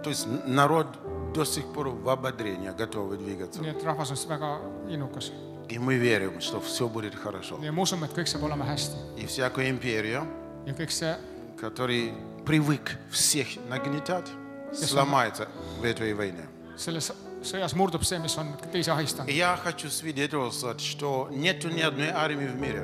То есть народ до сих пор в ободрении, готовы двигаться. nii et rahvas on väga innukas И мы верим, что все будет хорошо. ja me usume, et kõik saab olema hästi И всякую империю, ja kõik see, который привык всех нагнетать, сломается в этой войне. selles sõjas murdub see, mis on teisi ahistanud. И я хочу свидетельствовать, что нету ни одной армии в мире.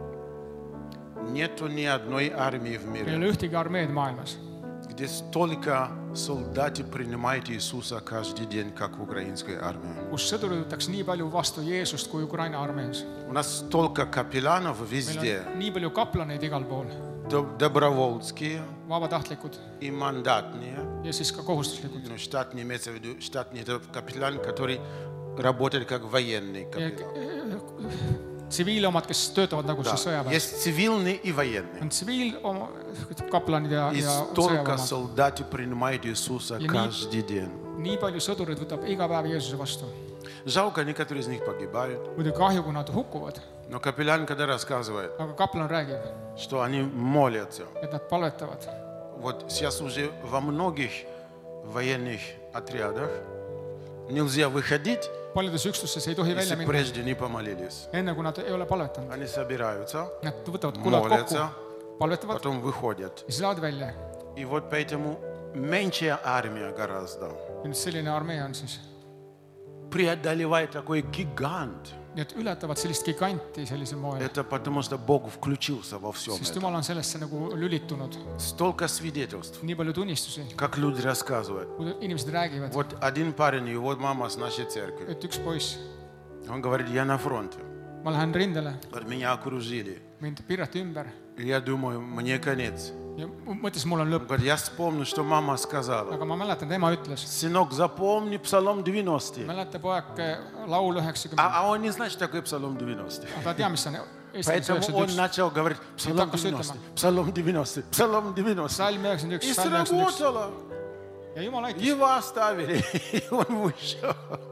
Нету ни одной армии в Ei мире, ole ühtegi armeed maailmas, где столько солдат принимает Иисуса каждый день, как в украинской армии. kus sõdurid võtaks nii palju vastu Jeesust kui Ukraina armees. У нас столько капелланов Meil везде, on nii palju kaplaneid igal pool, добровольские vabatahtlikud и мандатные. ja siis ka kohustuslikud. Ну, штат не имеется в виду, штат не это капеллан, который работает как военный капеллан. Tsiviilomad, kes töötavad nagu Да. siis sõjaväes. Есть цивильный и военный. On tsiviilkaplanid И ja столько sõjaväemad. солдат принимает Иисуса И каждый день. Nii palju sõdurid võtab iga päev Jeesuse vastu. Жалко, некоторые из них погибают. Muidugi kahju, kui nad hukkuvad, Но капеллан, когда рассказывает, aga kaplan räägib, что они молятся, et nad palvetavad. вот сейчас уже во многих военных отрядах нельзя выходить, Paljudes üksustes ei tohi välja если minna, прежде не помолились. enne kui nad ei ole palvetanud. Они собираются, Nad võtavad kulad kokku, молятся, palvetavad потом выходят. ja siis lähevad välja. И вот поэтому меньшая армия гораздо Ja nüüd selline armee on siis. преодолевает такой гигант. Nii et ületavad sellist giganti sellisel moel. Это потому, что Бог включился во всем Sest этом. Jumal on sellesse nagu lülitunud. Столько свидетельств, Nii palju tunnistusi, как люди рассказывают. kui inimesed räägivad, Вот один парень, его мама с нашей церкви. et üks poiss, Он говорит, я на фронте. ma lähen rindele, Говорит, меня окружили. mind piirati ümber И я думаю, мне конец. ja mõtles, mul on Он lõpp. говорит, я вспомню, что мама сказала. Aga ma mäletan, tema ütles, Сынок, запомни Псалом 90. mäleta poeg laul 90, А он не знает, что такое Псалом 90. aga ta ei tea, mis on Eesti Поэтому он 91. начал говорить Псалом hakkas 90, ütlema. Псалом 90, Псалом 90. Salm 91, И Salm 91 сработало. ja Jumal aitas. Его оставили, и он вышел.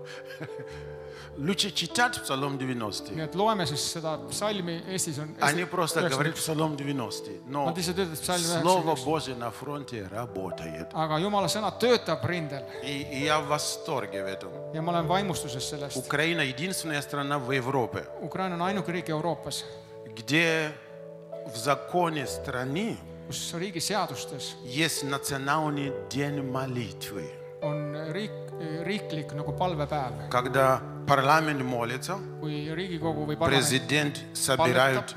Лучше читать Псалом 90. Nii et loeme siis seda psalmi, Eestis on Они просто говорят 91. Псалом 90. Но Nad lihtsalt ütlevad psalm Слово 91. Божье на фронте работает. Aga Jumala sõna töötab rindel И я в восторге в этом. ja ma olen vaimustuses sellest. Украина единственная страна в Европе, Ukraina on ainuke riik Euroopas, где в законе страны kus riigi seadustes есть национальный день молитвы. on riiklik nagu palvepäev. Когда парламент молится, Kui Riigikogu või parlament, президент собирает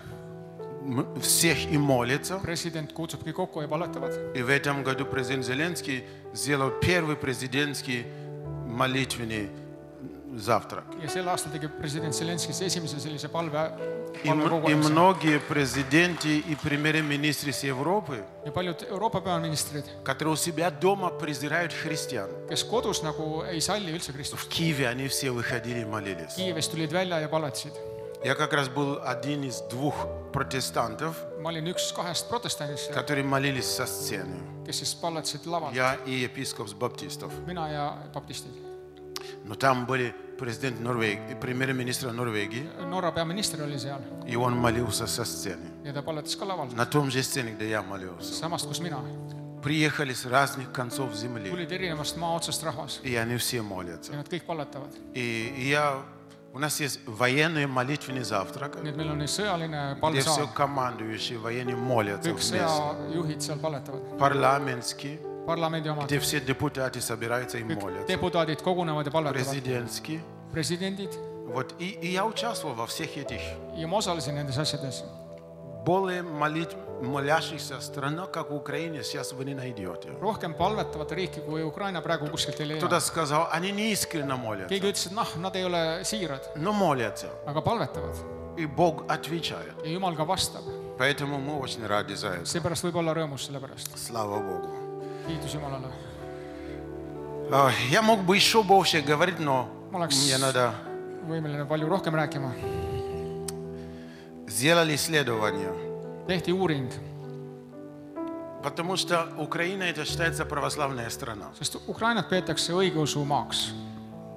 всех и молится. president kutsubki kokku ja palvetavad. И в этом году президент Зеленский сделал первый президентский молитвенный завтрак. Ja sel aastal tegi president Zelenskis esimese sellise palve И kogunemise. многие президенты и премьер-министры с Европы, Ja paljud Euroopa peaministrid, которые у себя дома презирают христиан, kes kodus nagu ei salli üldse Kristust, в Киеве они все выходили и молились. Kiievist tulid välja ja palvetasid. Я как раз был один из двух протестантов, Ma olin üks kahest protestandist, которые молились со сцены. kes siis palvetasid laval. Я и епископ баптистов. Mina ja baptistid. Но там были президент Норвегии, премьер-министр Норвегии, Norra peaminister oli seal и он молился со сцены. ja ta palvetas ka laval. На том же сцене, где я молился. Samast, kus mina. Приехали с разных концов земли, Tulid erinevast maa otsast rahvas и они все молятся. ja nad kõik palvetavad. И у нас есть военный молитвенный завтрак, Nii et meil on sõjaline где все palvesaal. командующие военные молятся Kõik вместе. sõjajuhid seal palvetavad. Парламентский, Parlamendi omad, где все депутаты собираются и kõik молятся. deputaadid kogunevad ja palvetavad. Президентский. Presidendid Вот. И я участвовал во всех этих. ja ma osalesin nendes asjades. Более молящихся страна, как Украина, сейчас вы не найдете. Rohkem palvetavat riiki kui Ukraina praegu kuskilt ei leia. Кто-то сказал, они не искренне молятся, Keegi ütles, et noh, nad ei ole siirad, но молятся. aga palvetavad И Бог отвечает. ja Jumal ka vastab. Поэтому мы очень рады за это. Seepärast võib olla rõõmus selle pärast. Слава Богу. Kiitus Jumalale. Я мог бы еще больше говорить, но Ma oleks мне надо... võimeline palju rohkem rääkima. Сделали исследование, Tehti uuring, потому что Украина это считается православная страна. sest Ukrainat peetakse õigeusu maaks.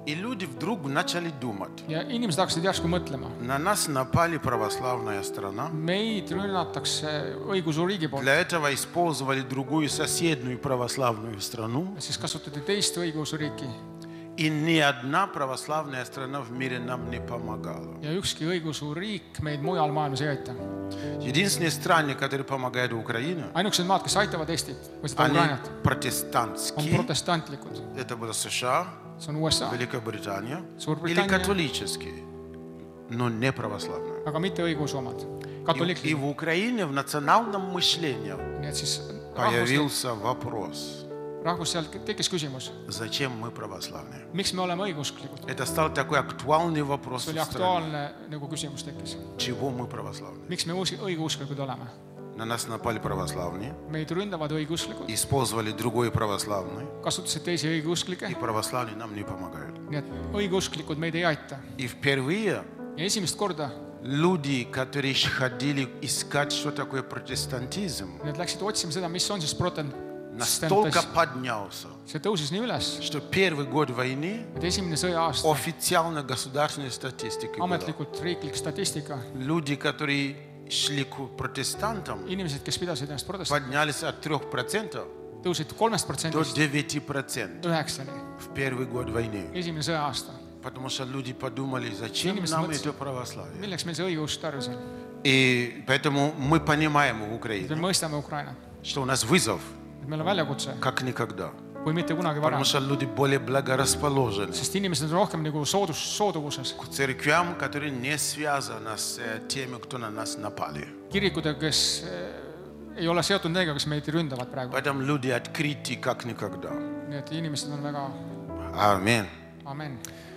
И люди вдруг начали думать, ja inimesed hakkasid järsku mõtlema. на нас напали православная страна, Meid rünnatakse õigusriigi poolt. для этого использовали другую соседнюю православную страну, Siis kasutati teist õigusriiki и ни одна православная страна в мире нам не помогала. ja ükski õigusriik meid mujal maailmas ei aita. Единственные страны, которые помогают Украине, Ainukesed maad, kes aitavad Eestit või seda они Ukrainat, on протестантские. protestantlikud. Это было США, See on USA, Великобритания, или Suurbritannia, католические, но не православные. aga mitte õigeusu omad. И Katoliiklikud. в Украине в национальном мышлении Nii et siis появился вопрос, rahvus seal tekkis küsimus, зачем мы православные? miks me oleme õigeusklikud. Это стал такой актуальный вопрос See oli в стране. aktuaalne nagu küsimus tekkis. Чего мы православные? Miks me õigeusklikud oleme? На нас напали православные, Meid ründavad õigeusklikud, использовали другой православный, kasutasid teisi õigeusklikke, и православные нам не помогают. nii et õigeusklikud meid ei aita. И впервые Ja esimest korda люди, которые ходили искать, что такое протестантизм, need läksid otsima seda, mis on siis настолько protestantism. поднялся, See tõusis nii üles, что первый год войны et esimene sõja-aasta официально государственной статистикой была. ametlikult riiklik statistika, Люди, которые шли к протестантам, inimesed, kes pidasid ennast protestantideks, поднялись от 3% tõusid до 3% 9% 9-ni, в первый год войны. esimene sõja-aasta. Потому что люди подумали, зачем Inimesed нам mõtlesid, это православие. milleks meil see õigeusk tarvis on? И поэтому мы понимаем в Me Украине, mõistame Ukraina, что у нас вызов, et meil on väljakutse как никогда. kui mitte kunagi varem, Потому что люди более благорасположены sest inimesed on rohkem nagu sooduvuses. к церквям, которые не связаны с теми, кто на нас напали. Kirikudega, kes ei ole seotud nendega, kes meid ründavad praegu. Поэтому люди открыты, как никогда. Nii et inimesed on väga, Аминь. amen.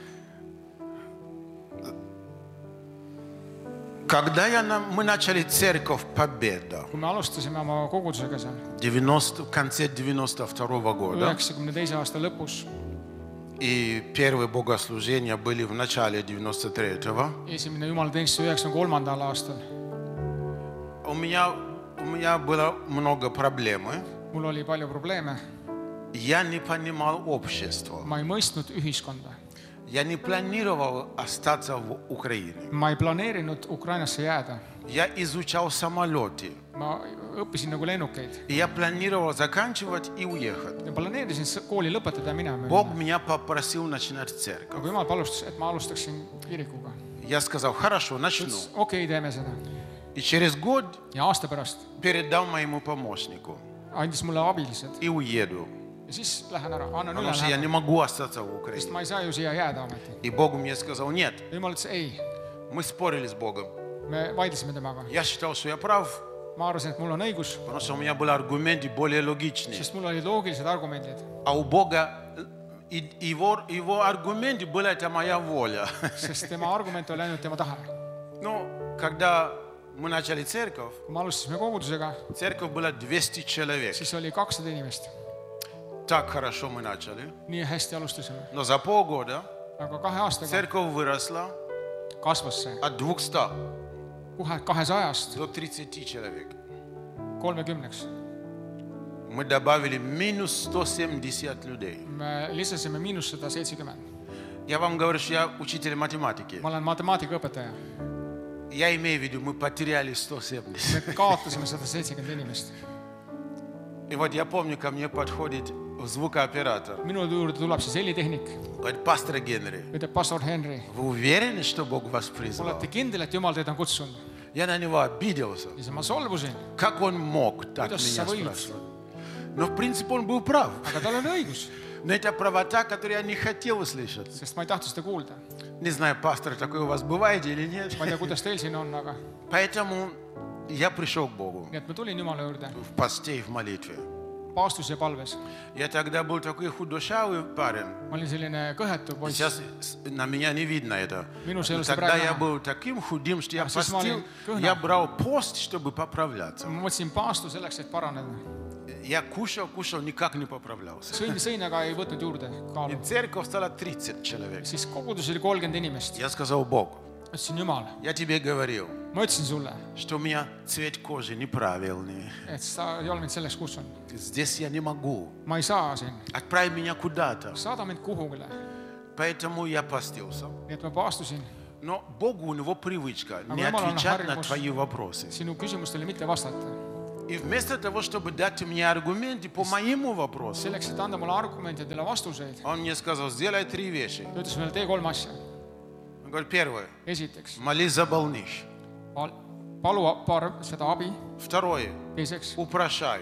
Когда мы начали церковь Победа Kui me alustasime oma kogudusega seal в конце 92 года, 92. aasta lõpus, и первые богослужения были в начале 93-го, esimene jumalateenistus 93. aastal, у меня было много проблем. mul oli palju probleeme. Я не понимал общество. Ma ei mõistnud ühiskonda. Я не планировал остаться в Украине. Ma ei planeerinud Ukrainasse jääda. Я изучал самолеты. Ma õppisin nagu lennukeid. И я планировал заканчивать и уехать. Ja planeerisin kooli lõpetada ja minema. Бог меня попросил начинать церковь. Aga Jumal palus, et ma alustaksin kirikuga. Я сказал, хорошо, начну. Okei, teeme seda. И через год Ja aasta pärast передал моему помощнику. andis mulle abilised. И уеду. Ja siis lähen ära, annan Потому üle что я не lähema. могу остаться в Sest Украине. ma ei saa ju siia jääda ometi. И Бог мне сказал, нет. Jumal ütles ei. Мы спорили с Богом. Me vaidlesime temaga. Я считал, что я прав, Ma arvasin, et mul on õigus, потому что у меня были аргументы более логичные. sest mul olid loogilised argumendid. А у Бога его аргументы были, это моя воля. Sest tema argument oli ainult tema tahe. Ну, когда мы начали церковь, Kui me alustasime kogudusega, церковь была 200 человек. siis oli 200 inimest. Так хорошо мы начали. Nii hästi alustasime. Но за полгода Aga 2 aastaga церковь выросла kasvas see от 200 kohe 200-st до 30 человек. 30-ks. Мы добавили минус 170 людей. Me lisasime -170. Я вам говорю, что я учитель математики. Ma olen matemaatikaõpetaja. Я имею в виду, мы потеряли 170. Me kaotasime 170 inimest. И вот я помню, ко мне подходит звукооператор. Minu juurde tuleb siis helitehnik. Говорит, пастор Генри, Ütleb pastor Henry. вы уверены, что Бог вас призвал? Olete kindel, et Jumal teid on kutsunud? Я на него обиделся. Siis ma solvusin. Как он мог так Kuidas меня sa võid? спрашивать? Но в принципе он был прав. Aga tal oli õigus, Но это правота, которую я не хотел услышать. sest ma ei tahtnud seda kuulda. Не знаю, пастор, такое у вас бывает или нет. Ma ei tea, kuidas teil siin on, aga Поэтому я пришел к Богу nii et ma tulin Jumala juurde в посте и в молитве. paastus ja palves. Я тогда был такой худощавый парень. Ma olin selline kõhetu poiss. Сейчас на меня не видно это. Minus ei Но ole seda тогда praegu я näha. был таким худым, что я А siis ma постил, olin kõhna. я брал пост, чтобы поправляться. Ma mõtlesin paastu selleks, et paraneda. Я кушал, никак не поправлялся. Sõin, aga ei võtnud juurde И kaalu. церковь стала 30 человек. Siis kogudus oli 30 inimest. Я сказал, Бог, Ütlesin, Jumal, я тебе говорил, ma ütlesin sulle, что у меня цвет кожи неправильный. et sa ei ole mind selleks kutsunud. Здесь я не могу. Ma ei saa siin. Отправь меня куда-то. Saada mind kuhugile. Поэтому я постился. nii et ma paastusin Но Богу у него привычка не Jumalal on отвечать на harjumus твои вопросы. sinu küsimustele mitte vastata. И вместо того, чтобы дать мне аргументы по моему вопросу, Selleks, et anda mulle argumentidele vastuseid, он мне сказал, сделай 3 вещи. ta ütles mulle, tee 3 asja. Он говорит, первое, Esiteks, молись за больных. palu seda abi. Второе, Teiseks, упрощай.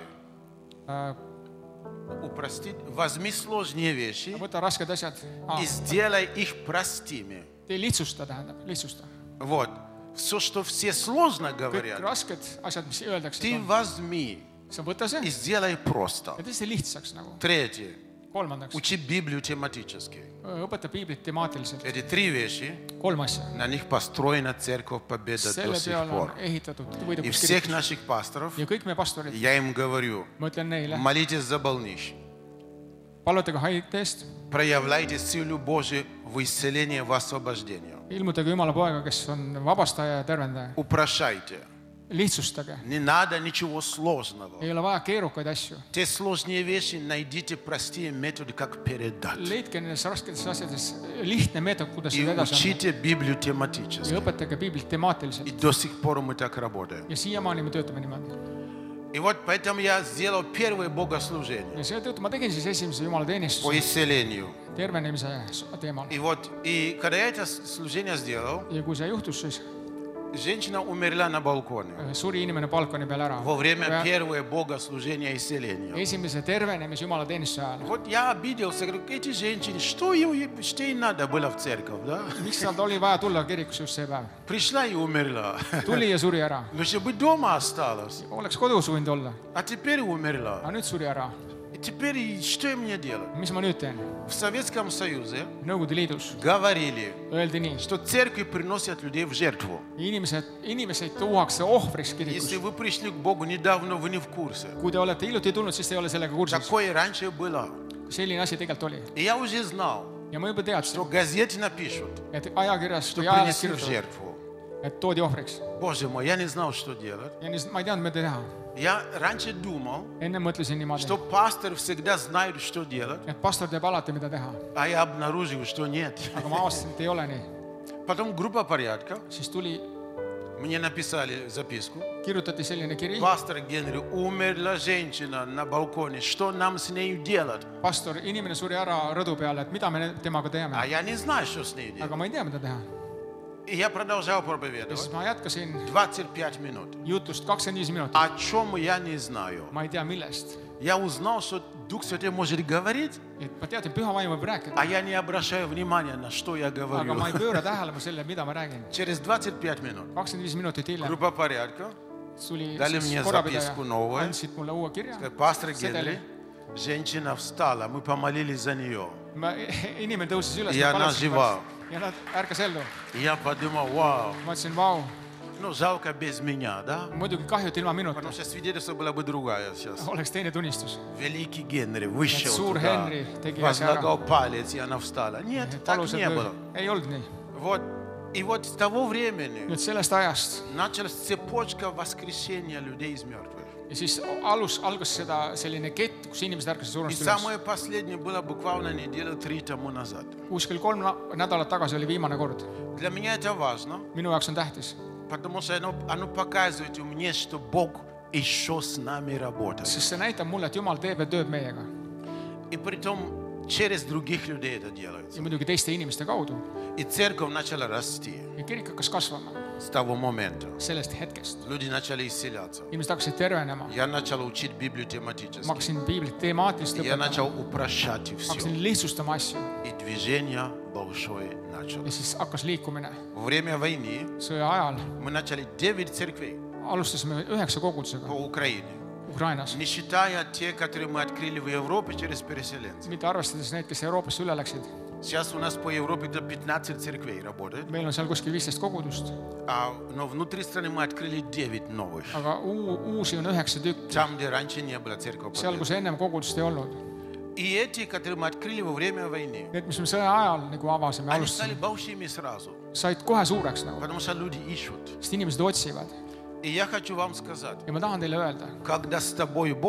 Упростить, возьми сложные вещи võta rasked asjad. и сделай их простыми. Tee lihtsusta, tähendab, lihtsusta. Вот. Все, что все сложно Kõik говорят, rasked asjad, mis öeldakse, ты возьми sa võta see и сделай просто. ja tee see lihtsaks nagu. Третье, Kolmandaks, учи Библию тематически. õpeta piiblit temaatiliselt. Эти 3 вещи, 3 asja. на них построена Церковь Победа до Selle сих peale on пор. ehitatud И võidukas всех kirikus. наших пасторов Ja kõik meie pastorid, я им говорю, ma ütlen neile, молитесь за больных, palutage haigete eest, проявляйте силу Божию в исцелении, в освобождении. ilmutage Jumala poega, kes on vabastaja ja tervendaja. Упрощайте. Lihtsustage. Не надо ничего сложного. Ei ole vaja keerukaid asju. Те сложные вещи найдите простые методы, как передать. Leidke nendes rasketes asjades lihtne meetod, kuidas И seda edasi anda. учите Библию Ja тематически. õpetage piiblit temaatiliselt. И до сих пор мы так работаем. Ja siiamaani me töötame niimoodi. И вот поэтому я сделал первое богослужение Ja seetõttu ma tegin siis esimese Jumala по teenistuse исцелению. tervenemise teemal. И когда я это служение сделал, Ja kui see juhtus, siis женщина умерла на балконе suri inimene balkoni peal ära. во время первого богослужения исцеления. Esimese tervenemise Jumala teenistuse ajal. Вот я обиделся, говорю, эти женщины, что ей надо было в церковь, да? Miks tal oli vaja tulla kirikusse just see päev? Пришла и умерла. Tuli ja suri ära. Лучше бы дома осталась, Oleks kodus võinud olla, а теперь умерла. aga nüüd suri ära. И теперь что мне делать? Mis ma nüüd teen? В Советском Союзе Nõukogude Liidus говорили, öeldi nii, что церкви приносят людей в жертву. inimeseid tuuakse ohvriks kirikus. Если вы пришли к Богу недавно, вы не в курсе. Kui te olete hiljuti tulnud, siis te ei ole sellega kursis. Такое раньше было. Selline asi tegelikult oli. И я уже знал, Ja ma juba teadsin, что газеты напишут, et ajakirjas что või ajalehes принесли в kirjutavad, жертву. et toodi ohvriks. Боже мой, я не знал, что делать. Ja nii, ma ei teadnud, mida teha. Я раньше думал, Enne mõtlesin niimoodi, что пастор всегда знает, что делать, et pastor teab alati, mida teha. а я обнаружил, что нет. Aga ma avastasin, et ei ole nii. Потом группа порядка, Siis tuli, мне написали записку. kirjutati selline kiri. Пастор Генри, умерла женщина на балконе, что нам с ней делать? Pastor, inimene suri ära rõdu peale, et mida me temaga А teeme. я не знаю, что с ней делать. Aga ma ei tea, mida teha. И я продолжал Ja проповедовать siis ma jätkasin 25 минут. jutust 25 minutit. О чем я не знаю. Ma ei tea, millest. Я узнал, что Дух Святой может говорить, Et ma teadsin, püha vaim võib rääkida, а я не обращаю внимания, на что я aga говорю. ma ei pööra tähelepanu selle, mida ma räägin. Через 25 минут 25 minutit hiljem группа порядка, tuli Dali siis мне korrapidaja, записку новую. andsid mulle uue kirja. пастор Sedeli. Генри, женщина встала, мы помолились за нее. Inimene tõusis üles Ja она жива. ja nad ärkas ellu. И я подумал, вау, Ma ütlesin, vau, ну жалко без меня, да? muidugi kahju, et ilma minuta Потому что свидетельство было бы другая сейчас. oleks teine tunnistus. Великий Генри вышел Suur туда, Henry tegi asja ära. возлагал палец, и она встала. Нет, так Palus, не было. et ei olnud nii. Вот. И вот с того времени Nüüd sellest ajast началась цепочка воскрешения людей из мертвых. ja siis algas seda selline kett, kus inimesed ärkasid И surnust üles. самое последнее было буквально неделю 3 тому назад. Kuskil 3 nädalat tagasi oli viimane kord. Для меня это важно, Minu jaoks on tähtis, потому что оно показывает мне, что Бог еще с нами работает. sest see näitab mulle, et Jumal teeb ja tööb meiega. И притом через других людей это делается. Ja muidugi teiste inimeste kaudu. И церковь начала расти Ja kirik hakkas kasvama с того момента. sellest hetkest. Люди начали исцеляться. Inimesed hakkasid tervenema. Я начал учить Библию Ma тематически. hakkasin piiblit temaatiliselt Я õpetama. начал упрощать все. Hakkasin lihtsustama asju. И движение большое Ja началось. siis hakkas liikumine. Во время войны Sõja ajal мы начали 9 церквей alustasime 9 kogudusega по Украине. Ukrainas. Не считая те, которые мы открыли в Европе через переселенцев. Mitte arvestades neid, kes Euroopasse üle läksid. Сейчас у нас по Европе до 15 церквей работает. Meil on seal kuskil 15 kogudust, Но внутри страны мы открыли 9 новых. aga uusi on 9 tükki. Там, где раньше не было церковь. Seal, kus ennem kogudust ei olnud. И эти, которые мы открыли во время войны, Need, mis me sõja ajal nagu avasime, они стали alustasime, большими сразу. said kohe suureks nagu, Потому что люди ищут. sest inimesed otsivad. И я хочу вам сказать, Ja ma tahan teile öelda, когда с тобой Бог,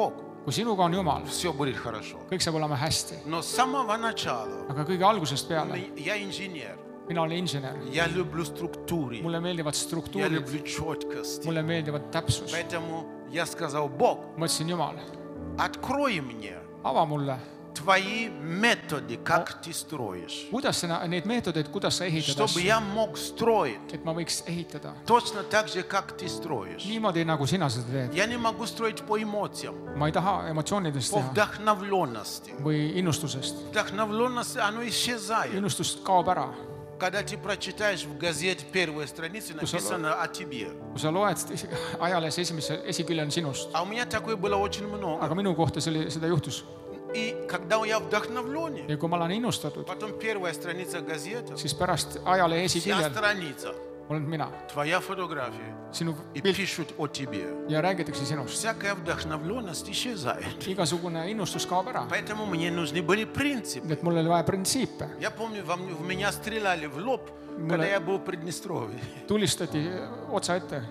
kui sinuga on Jumal, все будет хорошо. kõik saab olema hästi. Но с самого начала Aga kõige algusest peale, я инженер. mina olen insener, Я люблю структуры. mulle meeldivad Я struktuurid, люблю четкость. mulle meeldivad täpsus. Поэтому я сказал, Бог, Ma ütlesin, Jumal, открой мне ava mulle, твои методы, как ты строишь. kuidas sa neid meetodeid, kuidas sa ehitad Чтобы asju, я мог строить et ma võiks ehitada точно так же, как ты строишь. niimoodi, nagu sina seda teed. Я не могу строить по эмоциям, Ma ei taha emotsioonidest по teha вдохновленности. või innustusest. Вдохновленность, оно исчезает. Innustus kaob ära. Когда ты прочитаешь в газете первой странице, написано о тебе. Kui sa loed ajalehes esikülje on sinust. А у меня такое было очень много. Aga minu kohta seda juhtus. И когда я вдохновленный, Ja kui ma olen innustatud, потом первая страница газеты, siis pärast ajalehe вся esiküljel страница, olen mina, твоя фотография, sinu и pilt пишут о тебе. ja räägitakse sinust. Всякая вдохновленность исчезает. Igasugune innustus kaob ära. Поэтому мне нужны были принципы. Nii et mul oli vaja printsiipe. Я помню, в меня стреляли в лоб, когда я был в Приднестровье. Tulistati otsa ette.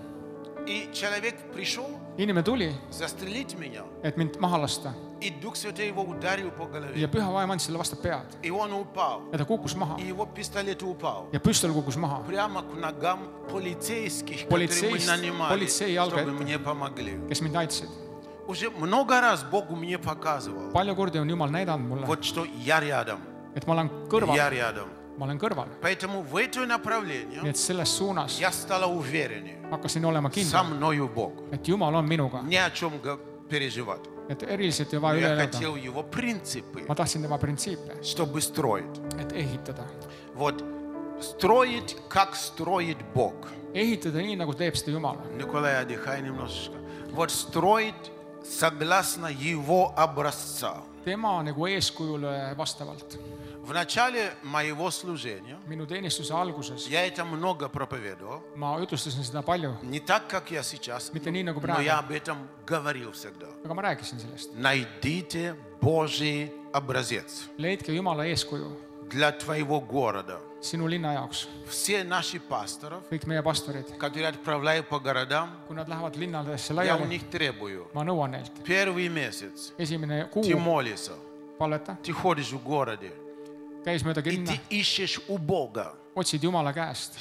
И человек пришел Inimene tuli, застрелить меня, et mind maha lasta. и Дух Святой его ударил по голове. Ja püha vaim andis selle vastu pead. И он упал. Ja ta kukkus maha. И его пистолет упал. Ja püstol kukkus maha. Прямо к ногам полицейских, Politseist- которые мы нанимали, politsei jalga чтобы ette. мне помогли. Kes mind aitasid. Уже много раз Бог мне показывал, Palju kordi on Jumal näidanud mulle, вот что я рядом, et ma olen я kõrval. рядом. Ma olen kõrval. Поэтому в это Nii направление et selles suunas я стала увереннее. hakkasin olema Со kindel, мною Бог. et Jumal on minuga. Не о чем переживать. Et eriliselt ei Но vaja üle я elada. хотел его принципы, Ma tahtsin tema printsiipe, чтобы строить. et ehitada. Вот строить, как строит Бог. Ehitada nii, nagu teeb seda Jumal. Николай, отдыхай немножечко. Вот строить согласно его образца. Tema nagu eeskujule vastavalt. В начале моего служения Minu teenistuse alguses я это много проповедовал. ma jutustasin seda palju, Не так, как я сейчас, mitte nii nagu но я praegu, об этом говорил всегда. aga ma rääkisin sellest. Найдите Божий образец Leidke Jumala eeskuju для твоего города. sinu linna jaoks. Все наши пасторы, Kõik meie pastorid, которые отправляют по городам, kui nad lähevad linnadesse я у laiali, них требую. ma nõuan neilt. Первый месяц Esimene kuu ты молишься, palveta, ты ходишь в городе, käis mööda и linna, ты ищешь у Бога, otsid Jumala käest,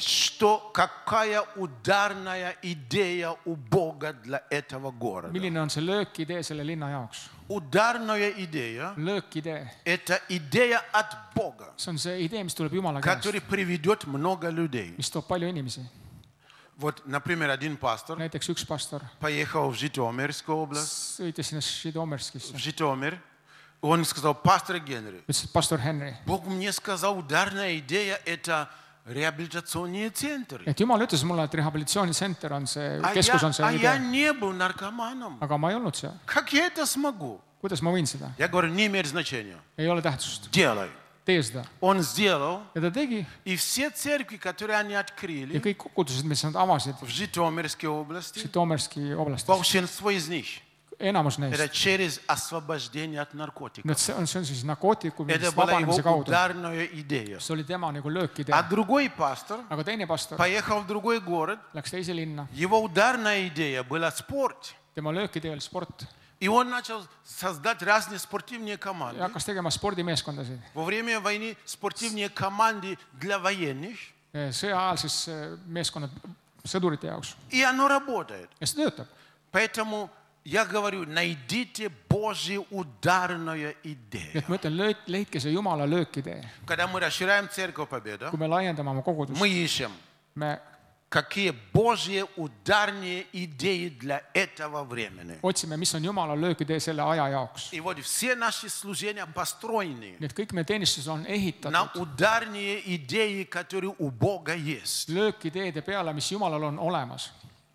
какая ударная идея у Бога для этого города. milline on see löökidee selle linna jaoks. Ударная идея Löökidee, – это идея от Бога, see on see idee, mis tuleb Jumala käest, который приведет много людей. mis toob palju inimesi. Вот, например, один пастор Näiteks üks pastor поехал в Житомирскую область, sõitis sinna Žitomирskisse, в Житомир. Он сказал, пастор Генри, ütles, et pastor Henry, Бог мне сказал, ударная идея – это реабилитационные центры. et Jumal ütles mulle, et rehabilitatsioonitsenter on see, keskus on see я idee, не был наркоманом. aga ma ei olnud seal. Как я это смогу? Kuidas ma võin seda? Я говорю, не имеет значения. Ei ole tähtsust. Делай. Tee seda. Он сделал. Ja ta tegi И все церкви, которые они ja открыли kõik kogudusid, mis nad avasid в Житомирской области, Žitomirski oblastis, большинство из них enamus это neist, через освобождение от наркотиков. see on siis narkootikumidest Это была его vabanemise kaudu. ударная идея. See oli tema nagu löökidee. А другой пастор Aga teine pastor поехал в другой город. läks teise linna. Его ударная идея была спорт. Tema löökidee oli sport. И он начал создать разные спортивные команды. Ja hakkas tegema spordimeeskondasid. Во время войны спортивные команды для военных. Sõja ajal siis meeskonnad sõdurite jaoks. И оно работает. Ja see töötab. Поэтому я говорю, найдите Божья ударная Nii идея. et ma ütlen, leidke see Jumala löökidee. Когда мы расширяем Церковь Победа, Kui me laiendame oma kogudust, мы ищем, me какие Божьи ударные идеи для этого времени. otsime, mis on Jumala löökidee selle aja jaoks. И вот все наши служения построены Nii et kõik meie teenistused on на ehitatud ударные идеи, которые у Бога есть. löökideede peale, mis Jumalal on olemas.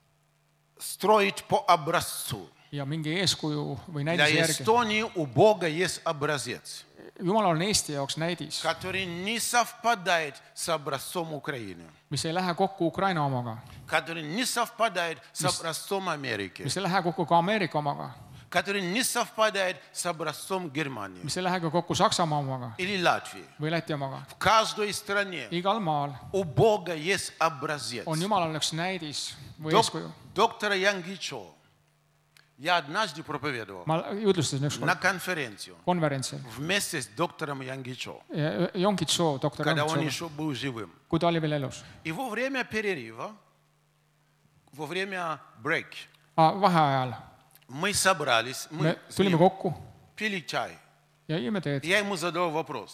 Строить по образцу. Ja mingi eeskuju või Для näidise järgi. Эстонии у Бога есть образец, Jumalal on Eesti jaoks näidis, который не совпадает с образцом Украины, mis ei lähe kokku Ukraina omaga, который не совпадает с образцом Америки, mis ei lähe kokku ka Ameerika omaga, который не совпадает с образцом Германии mis ei lähe ka kokku Saksamaa omaga или Латвии. või Läti omaga. В каждой стране Igal maal у Бога есть образец. on Jumalal üks näidis või eeskuju. Доктор Янгичо Я однажды проповедовал ma jutlustasin на ükskord конференцию konverentsil вместе с доктором Янгичо, Jonkitso, doktor когда он Jonkitsoga, еще был живым. kui ta oli veel elus. И во время перерыва, во время break, Vaheajal мы собрались, me мы с tulime ним kokku пили чай. ja jõime teed. Я ему задал вопрос.